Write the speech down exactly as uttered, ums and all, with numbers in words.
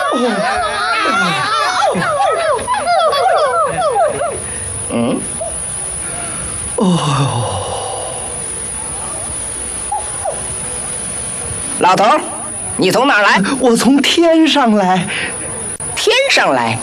嗯，哦，老头，你从哪儿来？ 我从天上来。 天上来。